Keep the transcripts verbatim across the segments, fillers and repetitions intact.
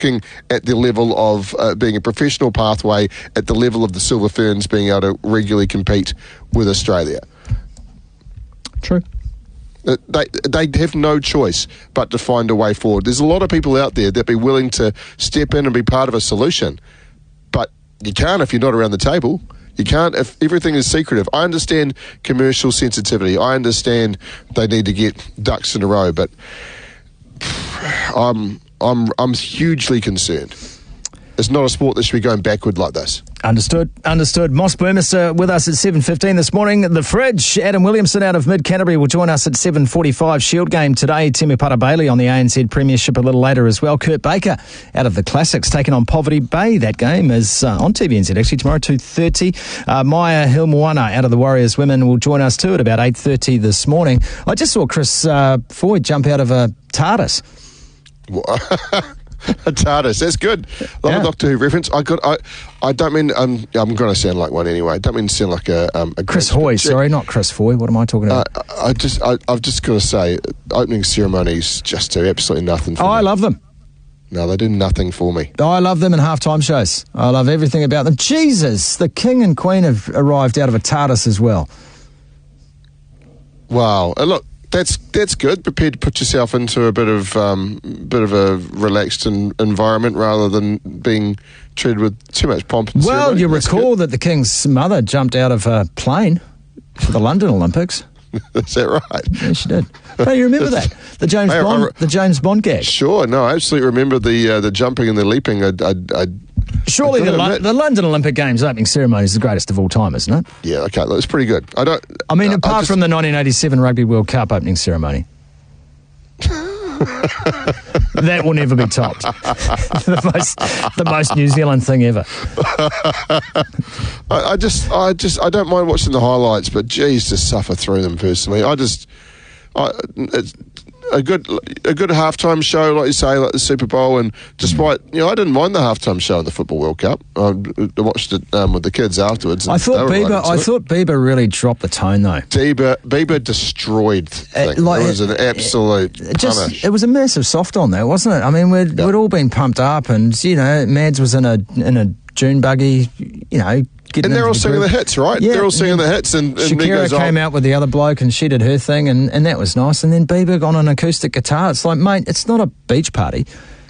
looking at the level of uh, being a professional pathway at the level of the Silver Ferns being able to regularly compete with Australia. True. Uh, They they have no choice but to find a way forward. There's a lot of people out there that be willing to step in and be part of a solution, but you can't if you're not around the table. You can't if everything is secretive. I understand commercial sensitivity. I understand they need to get ducks in a row, but I'm I'm I'm hugely concerned. It's not a sport that should be going backward like this. Understood. Understood. Moss Burmester with us at seven fifteen this morning. The Fridge, Adam Williamson out of Mid-Canterbury will join us at seven forty-five. Shield game today. Temepara Bailey on the A N Z Premiership a little later as well. Kurt Baker out of the Classics taking on Poverty Bay. That game is uh, on T V N Z actually tomorrow, two thirty. Uh, Maya Hilmoana out of the Warriors Women will join us too at about eight thirty this morning. I just saw Chris uh, Foy jump out of a TARDIS. A TARDIS, that's good. Love Yeah. a Doctor Who reference. I got. I. I don't mean. Um, I'm going to sound like one anyway. I don't mean to sound like a. Um, a Chris Grinch, Hoy, but- sorry, not Chris Foy. What am I talking Uh, about? I I just. I, I've just got to say, opening ceremonies just do absolutely nothing for oh, me. I love them. No, they do nothing for me. Oh, I love them in halftime shows. I love everything about them. Jesus, the King and Queen have arrived out of a TARDIS as well. Wow. Uh, look, that's that's good. Prepared to put yourself into a bit of um, bit of a relaxed en- environment rather than being treated with too much pomp and Well, ceremony. you That's recall that the King's mother jumped out of a plane for the London Olympics. good. Is that right? Yeah, she did. Don't you remember that? The James Hey, I Bond, re- the James Bond gag. Sure. No, I absolutely remember the uh, the jumping and the leaping. I, I, I, Surely I the, gotta Lo- admit- the London Olympic Games opening ceremony is the greatest of all time, isn't it? yeah. Okay. Look, it's pretty good. I don't. I mean, I apart just- from the nineteen eighty-seven Rugby World Cup opening ceremony. That will never be topped. the most, the most New Zealand thing ever. I, I just, I just, I don't mind watching the highlights, but geez, to suffer through them personally. I just, I, it's a good, a good halftime show, like you say, like the Super Bowl, and despite, you know, I didn't mind the halftime show in the Football World Cup. I, I watched it um, with the kids afterwards. I and thought they were right Bieber. into I it. thought Bieber really dropped the tone though. Bieber, Bieber destroyed the Uh, thing. like, it was an absolute It just punish. it was a massive soft on that, wasn't it? I mean, we'd, Yeah. we'd all been pumped up, and you know, Mads was in a in a June buggy, you know, getting And they're into all the singing groove. the hits, right? Yeah, They're all singing and the hits, and, and then Shakira goes came on. out with the other bloke, and she did her thing, and, and that was nice. And then Bieber on an acoustic guitar. It's like, mate, it's not a beach party.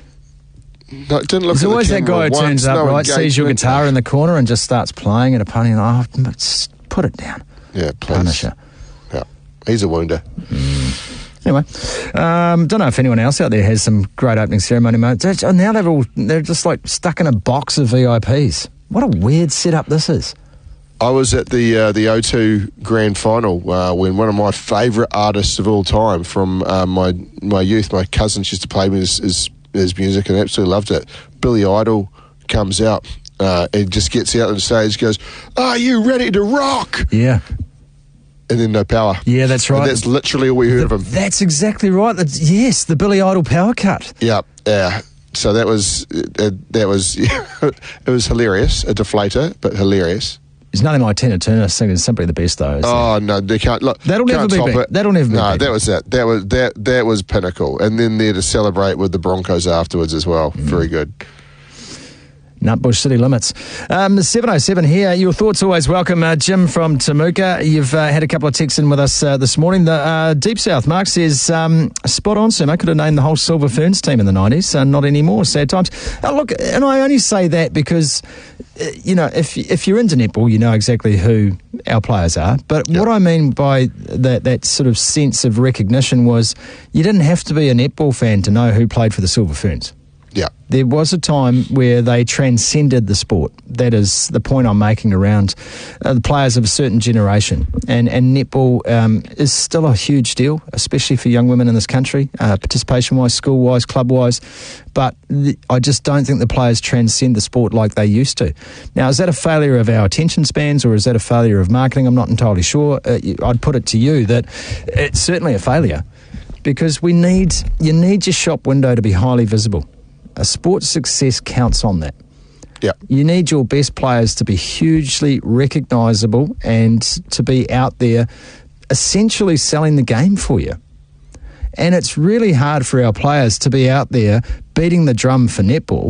No, it didn't look There's at the always that camera guy who once, turns up, no right, sees your engagement. guitar in the corner, and just starts playing at a party. And oh, s- put it down, Yeah, please. Punisher. Yeah, he's a wounder. Anyway, um, don't know if anyone else out there has some great opening ceremony moments. Now they're all they're just like stuck in a box of V I Ps. What a weird setup this is. I was at the uh, the O two Grand Final uh, when one of my favourite artists of all time from uh, my my youth, my cousins used to play me his, his, his music and absolutely loved it. Billy Idol comes out uh, and just gets out on the stage, goes, "Are you ready to rock?" Yeah, And then no power. yeah, that's right. And that's literally all we heard of him. That's exactly right. That's, yes, the Billy Idol power cut. Yeah, yeah. So that was uh, that was it was hilarious, a deflator, but hilarious. There's nothing like Tina Turner singing "Simply the Best" though. Is there? Oh no, they can't look. That'll never can't be top beat. it. That'll never be No, beat. that was it. That was that that was pinnacle. And then there to celebrate with the Broncos afterwards as well. Mm. Very good. Nutbush City Limits. Um, seven oh seven here. Your thoughts always welcome. Uh, Jim from Temuka. You've uh, had a couple of texts in with us uh, this morning. The uh, Deep South Mark says, um, spot on, Sam. I could have named the whole Silver Ferns team in the nineties. Uh, not anymore. Sad times. Uh, look, and I only say that because, uh, you know, if if you're into netball, you know exactly who our players are. But Yep. what I mean by that, that sort of sense of recognition was you didn't have to be a netball fan to know who played for the Silver Ferns. Yeah. There was a time where they transcended the sport. That is the point I'm making around uh, the players of a certain generation. And, and netball um, is still a huge deal, especially for young women in this country, uh, participation-wise, school-wise, club-wise. But the, I just don't think the players transcend the sport like they used to. Now, is that a failure of our attention spans or is that a failure of marketing? I'm not entirely sure. Uh, I'd put it to you that it's certainly a failure because we need you need your shop window to be highly visible. A sport's success counts on that. Yeah. You need your best players to be hugely recognisable and to be out there essentially selling the game for you. And it's really hard for our players to be out there beating the drum for netball